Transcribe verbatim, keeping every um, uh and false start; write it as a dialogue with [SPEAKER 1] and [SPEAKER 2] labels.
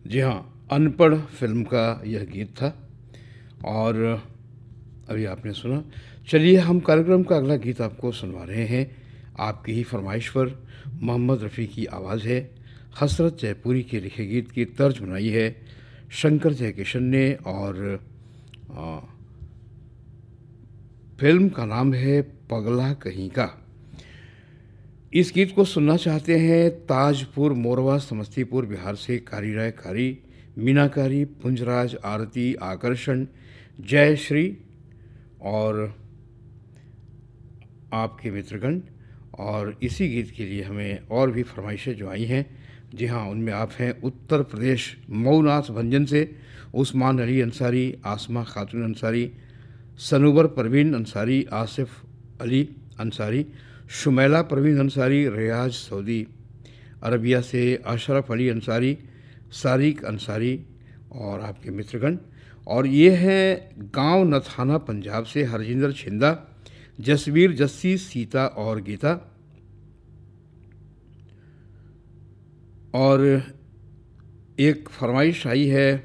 [SPEAKER 1] जी हाँ, अनपढ़ फ़िल्म का यह गीत था और अभी आपने सुना। चलिए हम कार्यक्रम का अगला गीत आपको सुनवा रहे हैं, आपकी ही फ़रमाइश पर। मोहम्मद रफ़ी की आवाज़ है, हसरत जयपुरी के लिखे गीत की तर्ज बनाई है शंकर जयकिशन ने और अ, फ़िल्म का नाम है पगला कहीं का। इस गीत को सुनना चाहते हैं ताजपुर, मोरवा, समस्तीपुर, बिहार से कारी राय कारी, मीनाकारी, पुंजराज, आरती, आकर्षण, जयश्री और आपके मित्रगण। और इसी गीत के लिए हमें और भी फरमाइशें जो आई हैं, जी हाँ, उनमें आप हैं उत्तर प्रदेश मऊनाथ भंजन से उस्मान अली अंसारी, आसमा खातून अंसारी, सनूबर परवीन अंसारी, आसिफ अली अंसारी, शुमैला परवीन अंसारी, रियाज सऊदी अरबिया से अशरफ अली अंसारी, सारिक अंसारी और आपके मित्रगण। और ये है गांव नथाना पंजाब से हरजिंदर छिंदा, जसवीर जस्सी, सीता और गीता। और एक फरमाइश आई है